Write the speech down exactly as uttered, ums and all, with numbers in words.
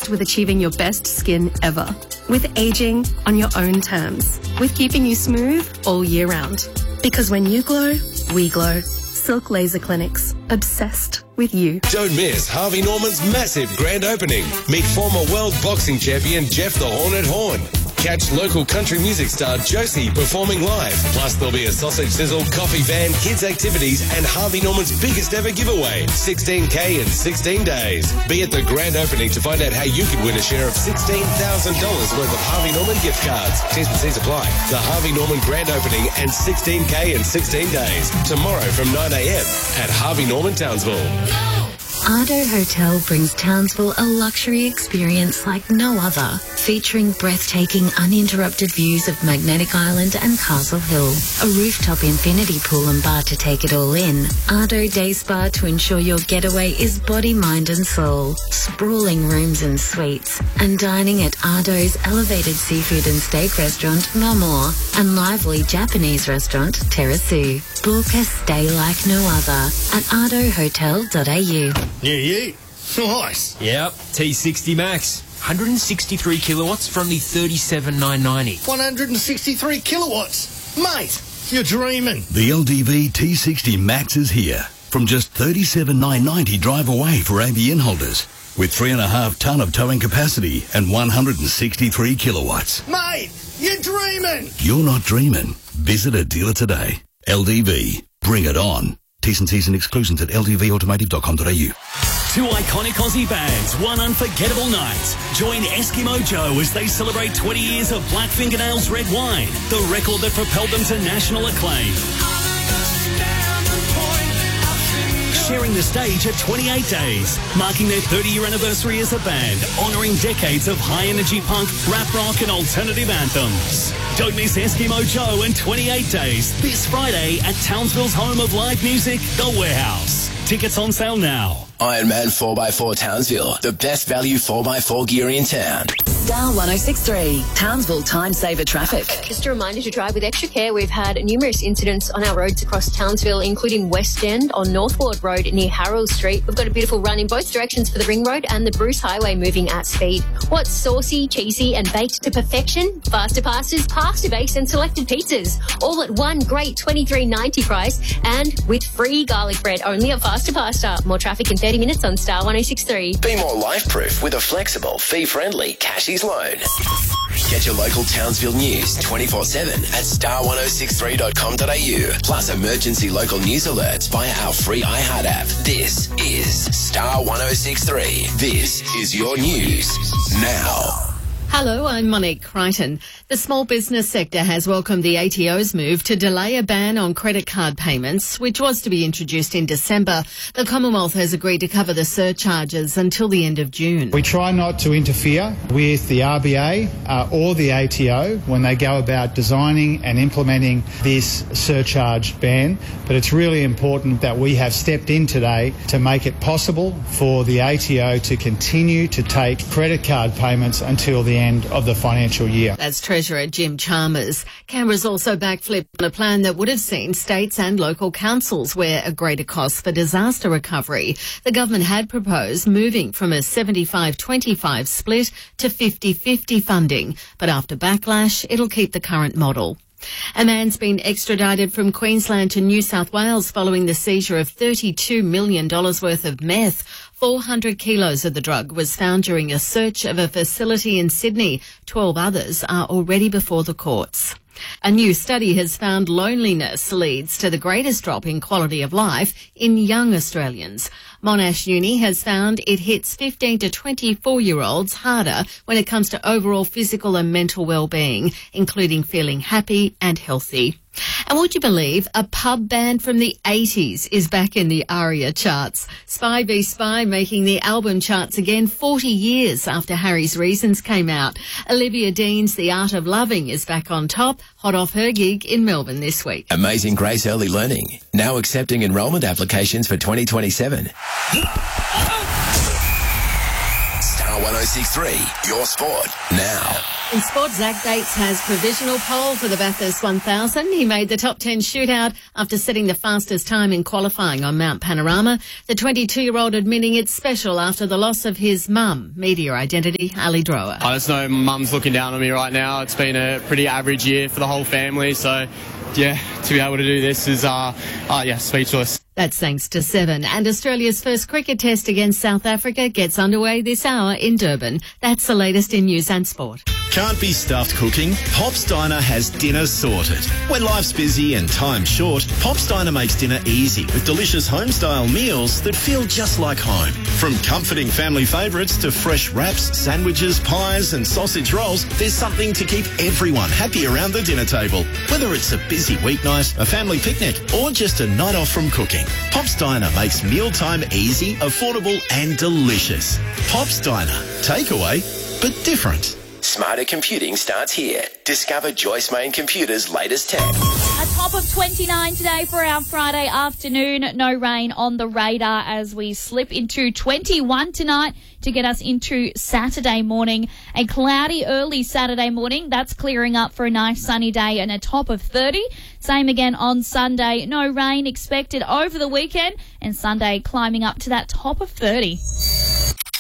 obsessed with achieving your best skin ever. With aging on your own terms. With keeping you smooth all year round. Because when you glow, we glow. Silk Laser Clinics. Obsessed with you. Don't miss Harvey Norman's massive grand opening. Meet former world boxing champion Jeff the Hornet Horn. Catch local country music star Josie performing live. Plus, there'll be a sausage sizzle, coffee van, kids activities, and Harvey Norman's biggest ever giveaway, sixteen K in sixteen days. Be at the grand opening to find out how you can win a share of sixteen thousand dollars worth of Harvey Norman gift cards. T's and C's apply. The Harvey Norman grand opening and sixteen K in sixteen days. Tomorrow from nine a m at Harvey Norman Townsville. Ardo Hotel brings Townsville a luxury experience like no other, featuring breathtaking uninterrupted views of Magnetic Island and Castle Hill, a rooftop infinity pool and bar to take it all in, Ardo Day Spa to ensure your getaway is body, mind and soul, sprawling rooms and suites, and dining at Ardo's elevated seafood and steak restaurant, Mamor, and lively Japanese restaurant, Terrasu. Book a stay like no other at ardo hotel dot a u. Yeah, yeah. Nice. Yep, T sixty Max. one hundred sixty-three kilowatts for only thirty-seven thousand nine hundred ninety. one hundred sixty-three kilowatts. Mate, you're dreaming. The L D V T sixty Max is here. From just thirty-seven thousand nine hundred ninety drive away for A B N holders. With three and a half tonne of towing capacity and one hundred sixty-three kilowatts. Mate, you're dreaming. You're not dreaming. Visit a dealer today. L D V. Bring it on. T's and C's and exclusions at l d v automotive dot com dot a u. Two iconic Aussie bands, one unforgettable night. Join Eskimo Joe as they celebrate twenty years of Black Fingernails Red Wine, the record that propelled them to national acclaim. Sharing the stage at twenty-eight days, marking their thirty-year anniversary as a band, honouring decades of high-energy punk, rap rock and alternative anthems. Don't miss Eskimo Joe and twenty-eight days this Friday at Townsville's home of live music, The Warehouse. Tickets on sale now. Ironman four by four Townsville, the best value four by four gear in town. Star one oh six point three, Townsville Time Saver Traffic. Just a reminder to drive with extra care. We've had numerous incidents on our roads across Townsville, including West End on Northward Road near Harold Street. We've got a beautiful run in both directions for the Ring Road and the Bruce Highway moving at speed. What's saucy, cheesy and baked to perfection? Faster pastas, pasta base and selected pizzas. All at one great twenty-three ninety price and with free garlic bread only at Faster Pasta. More traffic in thirty minutes on Star one oh six point three. Be more life-proof with a flexible, fee-friendly Cashies loan. Get your local Townsville news twenty-four seven at star one oh six three dot com dot a u. Plus emergency local news alerts via our free iHeart app. This is Star one oh six point three. This is your news now. Hello, I'm Monique Crichton. The small business sector has welcomed the A T O's move to delay a ban on credit card payments, which was to be introduced in December. The Commonwealth has agreed to cover the surcharges until the end of June. We try not to interfere with the R B A uh, or the A T O when they go about designing and implementing this surcharge ban, but it's really important that we have stepped in today to make it possible for the A T O to continue to take credit card payments until the end of the financial year. That's Treasurer Jim Chalmers. Canberra's also backflipped on a plan that would have seen states and local councils wear a greater cost for disaster recovery. The government had proposed moving from a seventy-five twenty-five split to fifty fifty funding, but after backlash, it'll keep the current model. A man's been extradited from Queensland to New South Wales following the seizure of thirty-two million dollars worth of meth. four hundred kilos of the drug was found during a search of a facility in Sydney. twelve others are already before the courts. A new study has found loneliness leads to the greatest drop in quality of life in young Australians. Monash Uni has found it hits fifteen to twenty-four-year-olds harder when it comes to overall physical and mental well-being, including feeling happy and healthy. And would you believe a pub band from the eighties is back in the ARIA charts? Spy v Spy making the album charts again forty years after Harry's Reasons came out. Olivia Dean's The Art of Loving is back on top, hot off her gig in Melbourne this week. Amazing Grace Early Learning, now accepting enrolment applications for twenty twenty-seven. Star Star one oh six point three, your sport now. In sport, Zach Bates has provisional pole for the Bathurst one thousand. He made the top ten shootout after setting the fastest time in qualifying on Mount Panorama. The twenty-two-year-old admitting it's special after the loss of his mum. Media identity, Ali Drower. I just know mum's looking down on me right now. It's been a pretty average year for the whole family, so yeah, to be able to do this is, uh, uh yeah, speechless. That's thanks to Seven. And Australia's first cricket test against South Africa gets underway this hour in Durban. That's the latest in news and sport. Can't be stuffed cooking? Pop's Diner has dinner sorted. When life's busy and time's short, Pop's Diner makes dinner easy with delicious home-style meals that feel just like home. From comforting family favourites to fresh wraps, sandwiches, pies and sausage rolls, there's something to keep everyone happy around the dinner table. Whether it's a busy weeknight, a family picnic or just a night off from cooking, Pop's Diner makes mealtime easy, affordable and delicious. Pop's Diner. Takeaway, but different. Smarter computing starts here. Discover Joyce Main Computer's latest tech. A top of twenty-nine today for our Friday afternoon. No rain on the radar as we slip into twenty-one tonight to get us into Saturday morning. A cloudy early Saturday morning. That's clearing up for a nice sunny day and a top of thirty. Same again on Sunday. No rain expected over the weekend and Sunday climbing up to that top of thirty.